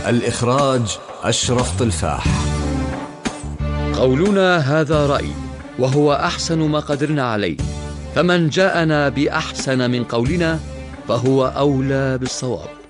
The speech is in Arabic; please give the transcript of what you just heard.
الإخراج أشرف طلفاح. قولنا هذا رأي، وهو أحسن ما قدرنا عليه، فمن جاءنا بأحسن من قولنا فهو أولى بالصواب.